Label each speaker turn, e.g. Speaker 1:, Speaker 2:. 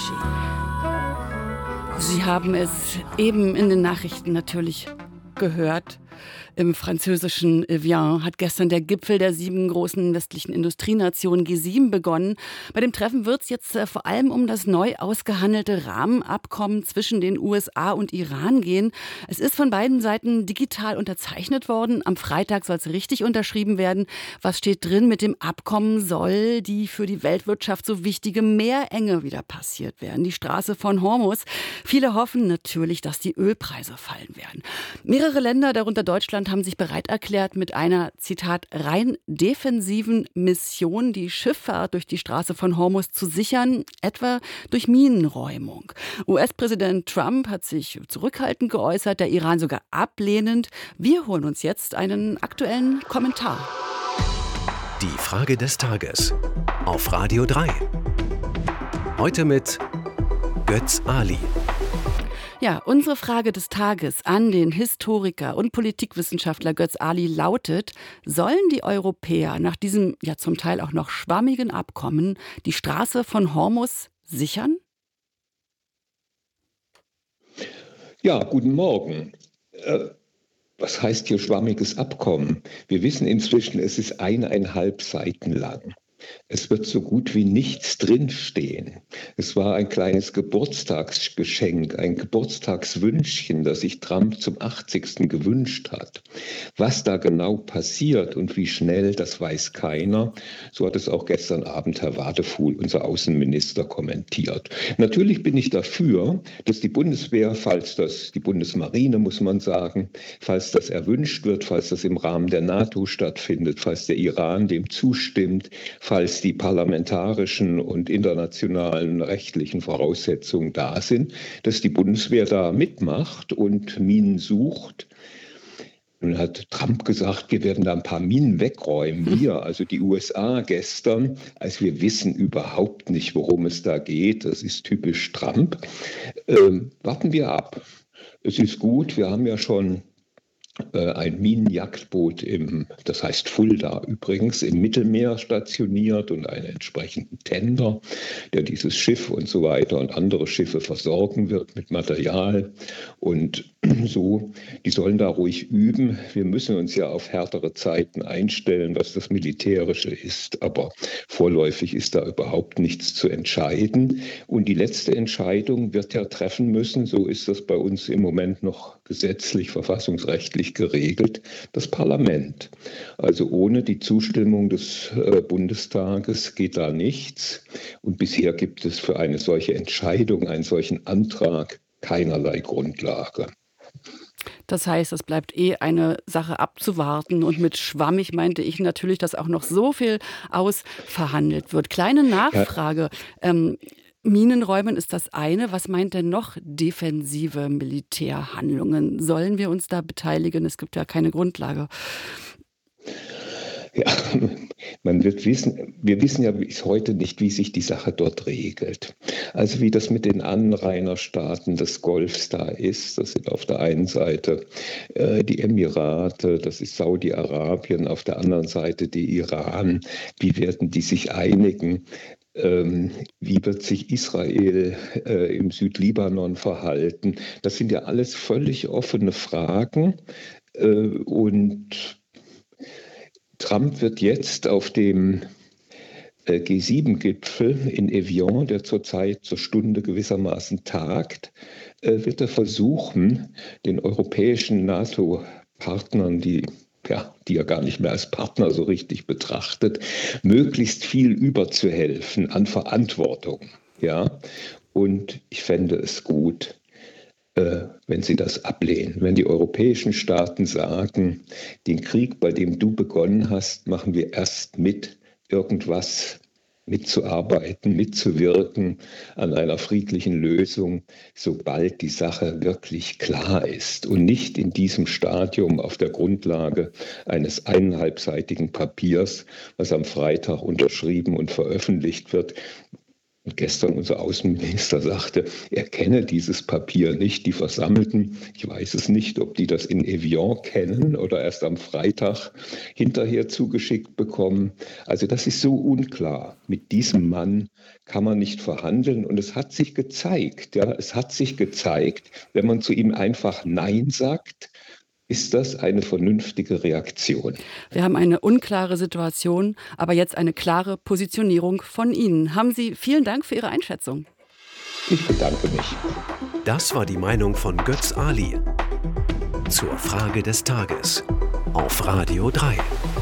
Speaker 1: Sie haben es eben in den Nachrichten natürlich gehört. Im französischen Evian hat gestern der Gipfel der 7 großen westlichen Industrienationen G7 begonnen. Bei dem Treffen wird es jetzt vor allem um das neu ausgehandelte Rahmenabkommen zwischen den USA und Iran gehen. Es ist von beiden Seiten digital unterzeichnet worden. Am Freitag soll es richtig unterschrieben werden. Was steht drin? Mit dem Abkommen soll die für die Weltwirtschaft so wichtige Meerenge wieder passiert werden. Die Straße von Hormuz. Viele hoffen natürlich, dass die Ölpreise fallen werden. Mehrere Länder, darunter Deutschland, haben sich bereit erklärt, mit einer, Zitat, rein defensiven Mission die Schifffahrt durch die Straße von Hormuz zu sichern, etwa durch Minenräumung. US-Präsident Trump hat sich zurückhaltend geäußert, der Iran sogar ablehnend. Wir holen uns jetzt einen aktuellen Kommentar.
Speaker 2: Die Frage des Tages auf Radio 3. Heute mit Götz Ali.
Speaker 1: Ja, unsere Frage des Tages an den Historiker und Politikwissenschaftler Götz Ali lautet: Sollen die Europäer nach diesem ja zum Teil auch noch schwammigen Abkommen die Straße von Hormuz sichern?
Speaker 3: Ja, guten Morgen. Was heißt hier schwammiges Abkommen? Wir wissen inzwischen, es ist 1,5 Seiten lang. Es wird so gut wie nichts drinstehen. Es war ein kleines Geburtstagsgeschenk, ein Geburtstagswünschchen, das sich Trump zum 80. gewünscht hat. Was da genau passiert und wie schnell, das weiß keiner. So hat es auch gestern Abend Herr Wadefuhl, unser Außenminister, kommentiert. Natürlich bin ich dafür, dass die Bundeswehr, die Bundesmarine, muss man sagen, falls das erwünscht wird, falls das im Rahmen der NATO stattfindet, falls der Iran dem zustimmt, falls die parlamentarischen und internationalen rechtlichen Voraussetzungen da sind, dass die Bundeswehr da mitmacht und Minen sucht. Nun hat Trump gesagt, wir werden da ein paar Minen wegräumen. Wir, also die USA gestern, als wir wissen überhaupt nicht, worum es da geht. Das ist typisch Trump. Warten wir ab. Es ist gut, wir haben ja schon ein Minenjagdboot das heißt Fulda übrigens, im Mittelmeer stationiert und einen entsprechenden Tender, der dieses Schiff und so weiter und andere Schiffe versorgen wird mit Material. Und so, die sollen da ruhig üben. Wir müssen uns ja auf härtere Zeiten einstellen, was das Militärische ist. Aber vorläufig ist da überhaupt nichts zu entscheiden. Und die letzte Entscheidung wird ja treffen müssen, so ist das bei uns im Moment noch gesetzlich, verfassungsrechtlich geregelt, das Parlament. Also ohne die Zustimmung des Bundestages geht da nichts. Und bisher gibt es für eine solche Entscheidung, einen solchen Antrag keinerlei Grundlage.
Speaker 1: Das heißt, es bleibt eine Sache abzuwarten. Und mit schwammig meinte ich natürlich, dass auch noch so viel ausverhandelt wird. Kleine Nachfrage. Minenräumen ist das eine. Was meint denn noch defensive Militärhandlungen? Sollen wir uns da beteiligen? Es gibt ja keine Grundlage.
Speaker 3: Ja, wir wissen ja bis heute nicht, wie sich die Sache dort regelt. Also wie das mit den Anrainerstaaten des Golfs da ist, das sind auf der einen Seite die Emirate, das ist Saudi-Arabien, auf der anderen Seite die Iran. Wie werden die sich einigen? Wie wird sich Israel im Südlibanon verhalten? Das sind ja alles völlig offene Fragen. Und Trump wird jetzt auf dem G7-Gipfel in Evian, der zurzeit zur Stunde gewissermaßen tagt, wird er versuchen, den europäischen NATO-Partnern, die er gar nicht mehr als Partner so richtig betrachtet, möglichst viel überzuhelfen an Verantwortung. Ja? Und ich fände es gut, wenn sie das ablehnen. Wenn die europäischen Staaten sagen, den Krieg, bei dem du begonnen hast, machen wir erst mit, irgendwas mitzuarbeiten, mitzuwirken an einer friedlichen Lösung, sobald die Sache wirklich klar ist und nicht in diesem Stadium auf der Grundlage eines 1,5-seitigen Papiers, was am Freitag unterschrieben und veröffentlicht wird, Und gestern unser Außenminister sagte, er kenne dieses Papier nicht. Die Versammelten, ich weiß es nicht, ob die das in Evian kennen oder erst am Freitag hinterher zugeschickt bekommen. Also das ist so unklar. Mit diesem Mann kann man nicht verhandeln. Und es hat sich gezeigt, wenn man zu ihm einfach Nein sagt, ist das eine vernünftige Reaktion?
Speaker 1: Wir haben eine unklare Situation, aber jetzt eine klare Positionierung von Ihnen. Haben Sie vielen Dank für Ihre Einschätzung.
Speaker 3: Ich bedanke mich.
Speaker 2: Das war die Meinung von Götz Ali zur Frage des Tages auf Radio 3.